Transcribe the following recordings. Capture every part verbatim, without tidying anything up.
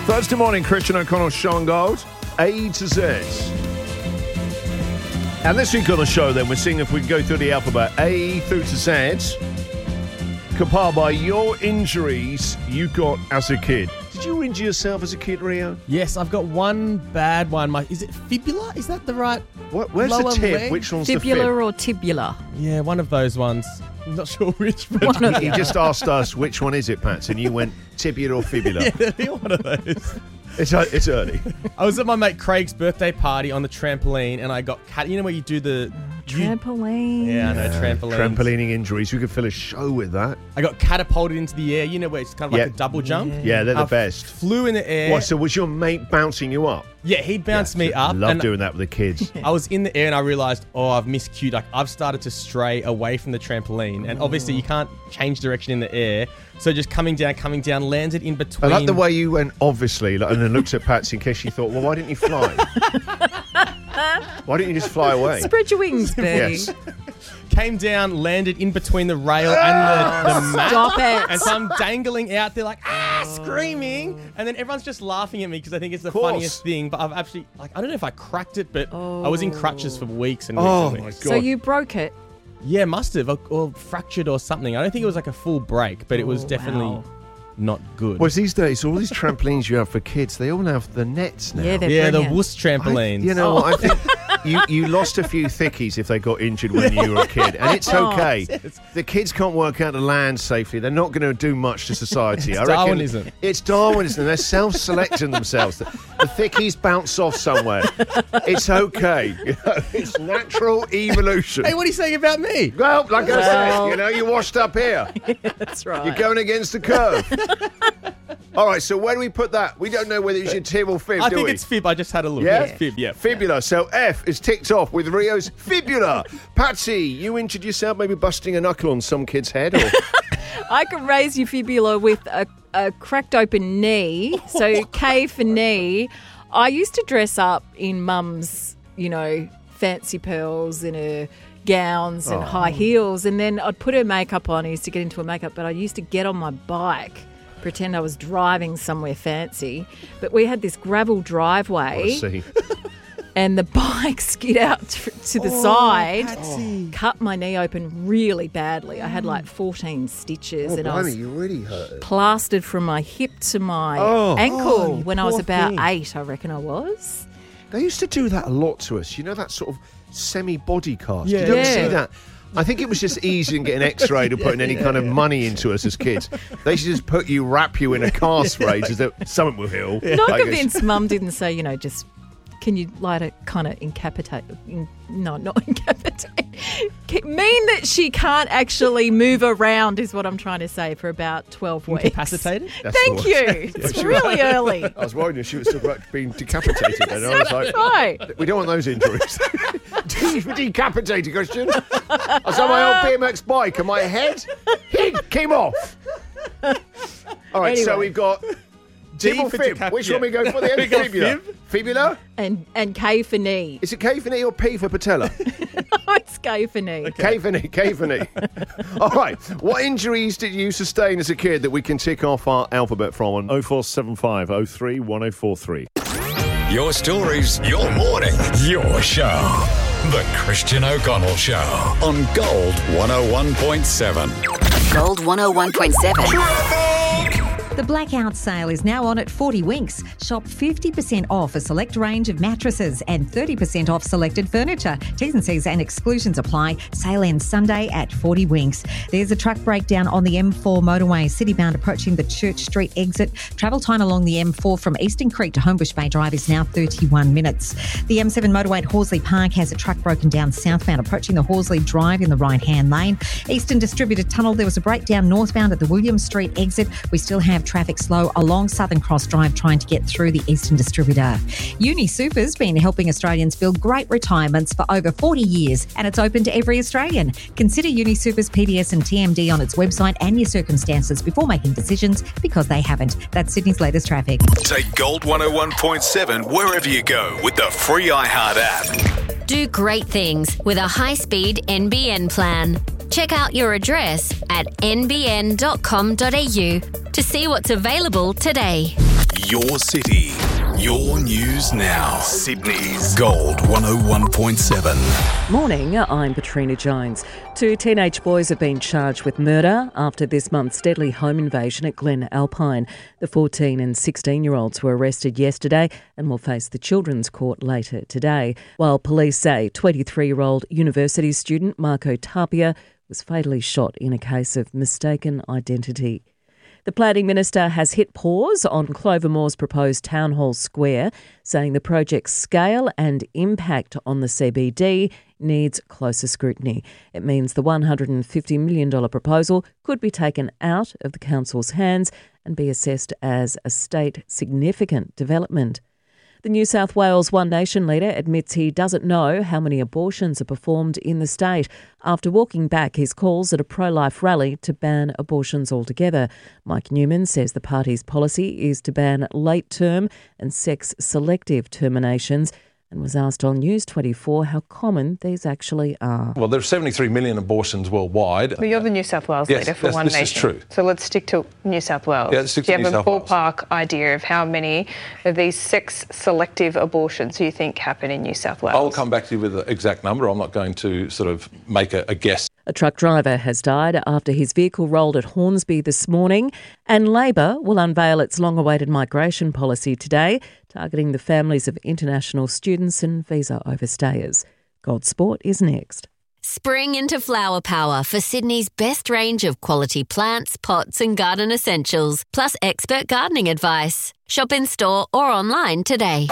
Thursday morning, Christian O'Connell, Show and Gold, A to Z. And this week on the show, then, we're seeing if we can go through the alphabet A through to Z, compiled by your injuries you got as a kid. Did you injure yourself as a kid, Rio? Yes, I've got one bad one. My, is it fibula? Is that the right What, Where's lower the tip? leg? Which one's the Fibula fib? or tibula? Yeah, one of those ones. I'm not sure which. But One of He just asked us, which one is it, Pats? And you went, tibia or fibula? yeah, there'll be one of those. It's, it's early. I was at my mate Craig's birthday party on the trampoline, and I got cat. You know where you do the you- Trampoline. Yeah, I know trampoline. Trampolining injuries. We could fill a show with that. I got catapulted into the air. You know where it's kind of like Yeah. a double jump. Yeah, they're the I best. Flew in the air. What, so was your mate bouncing you up? Yeah, he bounced me up. Love and doing that with the kids. I was in the air and I realised, oh, I've miscued. Like, I've started to stray away from the trampoline. And obviously you can't change direction in the air. So just coming down, coming down, landed in I between. like the way you went, obviously, like, and then looked at Patsy in case she thought, well, why didn't you fly? Why didn't you just fly away? Spread your wings, Boo. Yes. Came down, landed in between the rail and the, the mat. Stop it. And so I'm dangling out there like, ah, screaming. And then everyone's just laughing at me because I think it's the Course. funniest thing. But I've actually, like, I don't know if I cracked it, but I was in crutches for weeks and weeks Oh, and my weeks. God. So you broke it. Yeah, must have. Or, or fractured or something. I don't think it was like a full break, but it was Oh, definitely wow. not good. Well, these days, all these trampolines you have for kids, they all have the nets now. Yeah, they're yeah, the brilliant. wuss trampolines. I, you know, what, I think you, you lost a few thickies if they got injured when you were a kid, and it's Oh, okay. yes. The kids can't work out to land safely. They're not going to do much to society. It's I reckon Darwinism. It's Darwinism. They're self-selecting themselves. The, the thickies bounce off somewhere. It's okay. You know, it's natural evolution. Hey, what are you saying about me? Well, like I said, Well. you know, you're washed up here. That's right. You're going against the curve. All right, so where do we put that? We don't know whether it's your tib or fib, I do think we? it's fib. I just had a look. Yeah? It's fib, yeah. Fibula. So F is ticked off with Rio's fibula. Patsy, you injured yourself maybe busting a knuckle on some kid's head? Or I could raise your fibula with a, a cracked open knee. So K for knee. I used to dress up in mum's, you know, fancy pearls and her gowns and Oh. high heels. And then I'd put her makeup on. I used to get into her makeup, but I used to get on my bike, pretend I was driving somewhere fancy. But we had this gravel driveway. Let's see. And the bike skid out to, to the Oh, side, Patsy. cut my knee open really badly. I had like fourteen stitches, Oh, and I blimey, was you really hurt. plastered from my hip to my Oh. ankle Oh, you when I was poor about thing. eight, I reckon I was. They used to do that a lot to us. You know, that sort of semi-body cast. Yeah. You don't Yeah. see that. I think it was just easy in getting x-rayed or putting any kind of money into us as kids. They should just put you, wrap you in a cast raise as though something will heal. Not I guess. convinced Mum didn't say, you know, just can you like to kind of incapacitate? In, no, not incapacitate. Mean that she can't actually move around is what I'm trying to say for about twelve weeks. Incapacitated? That's the Thank one. you. It's she- really early. I was worried if she was still about being decapitated. And I was like, Right. we don't want those injuries. De- decapitated, Christian. I was on my old B M X bike and my head hit, came off. All right, so Anyway. we've got tib D or for fib. decap- Which yeah. one we go for the end? We got Fibula. fib. Fibula? And and K for knee. Is it K for knee or P for patella? Oh, it's K for knee. K for knee, K for knee. All right. What injuries did you sustain as a kid that we can tick off our alphabet from on oh four seven five oh three one oh four three? Your stories, your morning, your show. The Christian O'Connell Show on Gold one oh one point seven. Gold one oh one point seven. The blackout sale is now on at forty Winks. Shop fifty percent off a select range of mattresses and thirty percent off selected furniture. T's and C's and exclusions apply. Sale ends Sunday at forty Winks. There's a truck breakdown on the M four motorway, citybound approaching the Church Street exit. Travel time along the M four from Eastern Creek to Homebush Bay Drive is now thirty-one minutes. The M seven motorway at Horsley Park has a truck broken down southbound approaching the Horsley Drive in the right-hand lane. Eastern Distributor Tunnel, there was a breakdown northbound at the William Street exit. We still have traffic slow along Southern Cross Drive trying to get through the Eastern Distributor. Uni Super's been helping Australians build great retirements for over forty years, and it's open to every Australian. Consider Uni Super's P D S and T M D on its website and your circumstances before making decisions, because they haven't. That's Sydney's latest traffic. Take Gold one oh one point seven wherever you go with the free iHeart app. Do great things with a high-speed N B N plan. Check out your address at n b n dot com dot a u to see what's available today. Your city, your news now. Sydney's Gold one oh one point seven. Morning, I'm Katrina Jones. Two teenage boys have been charged with murder after this month's deadly home invasion at Glen Alpine. The fourteen and sixteen-year-olds were arrested yesterday and will face the Children's Court later today, while police say twenty-three-year-old university student Marco Tapia was fatally shot in a case of mistaken identity. The planning minister has hit pause on Clover Moore's proposed Town Hall Square, saying the project's scale and impact on the C B D needs closer scrutiny. It means the one hundred fifty million dollars proposal could be taken out of the council's hands and be assessed as a state significant development. The New South Wales One Nation leader admits he doesn't know how many abortions are performed in the state after walking back his calls at a pro-life rally to ban abortions altogether. Mike Newman says the party's policy is to ban late-term and sex-selective terminations, and was asked on News twenty-four how common these actually are. Well, there are seventy-three million abortions worldwide. Well, you're the New South Wales yes, leader for yes, One this Nation. This is true. So let's stick to New South Wales. Yeah, let's stick Do you to have New a South ballpark Wales. idea of how many of these sex-selective abortions you think happen in New South Wales? I'll come back to you with the exact number. I'm not going to sort of make a, a guess. A truck driver has died after his vehicle rolled at Hornsby this morning, and Labor will unveil its long-awaited migration policy today, targeting the families of international students and visa overstayers. Gold Sport is next. Spring into flower power for Sydney's best range of quality plants, pots and garden essentials, plus expert gardening advice. Shop in store or online today.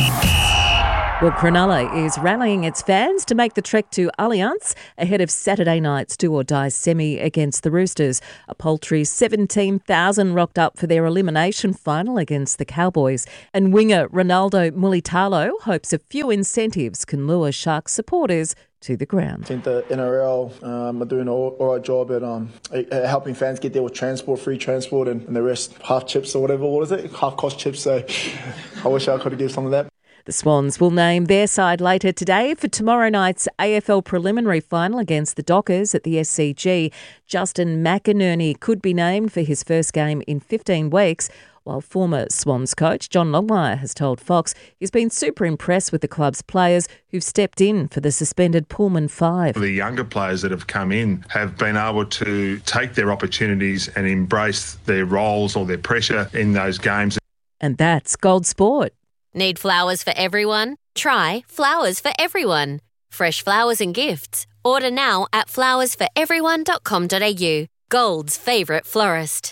Well, Cronulla is rallying its fans to make the trek to Allianz ahead of Saturday night's do-or-die semi against the Roosters. A paltry seventeen thousand rocked up for their elimination final against the Cowboys. And winger Ronaldo Mulitalo hopes a few incentives can lure Sharks supporters to the ground. I think the N R L um, are doing an all, all right job at um, uh, helping fans get there with transport, free transport, and, and the rest half chips or whatever. What is it? Half cost chips. So I wish I could have given some of that. The Swans will name their side later today for tomorrow night's A F L preliminary final against the Dockers at the S C G. Justin McInerney could be named for his first game in fifteen weeks, while former Swans coach John Longmire has told Fox he's been super impressed with the club's players who've stepped in for the suspended Pullman Five. The younger players that have come in have been able to take their opportunities and embrace their roles or their pressure in those games. And that's Gold Sport. Need flowers for everyone? Try Flowers for Everyone. Fresh flowers and gifts. Order now at flowers for everyone dot com dot a u. Gold's favourite florist.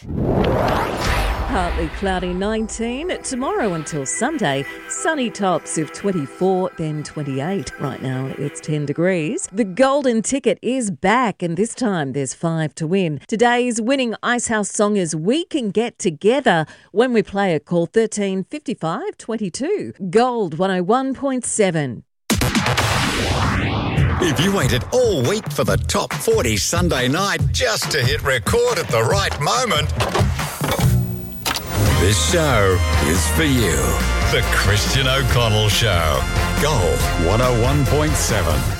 Partly cloudy nineteen. Tomorrow until Sunday, sunny tops of twenty-four, then twenty-eight. Right now it's ten degrees. The golden ticket is back, and this time there's five to win. Today's winning Icehouse song is We Can Get Together when we play it. Call thirteen fifty-five twenty-two. Gold one oh one point seven. If you waited all week for the top forty Sunday night just to hit record at the right moment, this show is for you. The Christian O'Connell Show. Gold one oh one point seven.